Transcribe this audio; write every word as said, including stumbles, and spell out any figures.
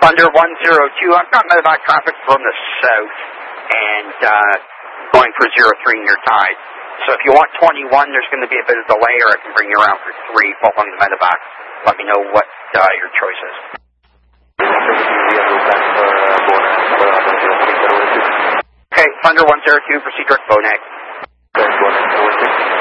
Thunder one zero two, I've got medevac traffic from the south and uh, going for zero three near tide. So if you want twenty-one, there's going to be a bit of delay, or I can bring you around for three following the medevac. Let me know what uh, your choice is. Okay, Thunder one zero two, proceed direct Bonac.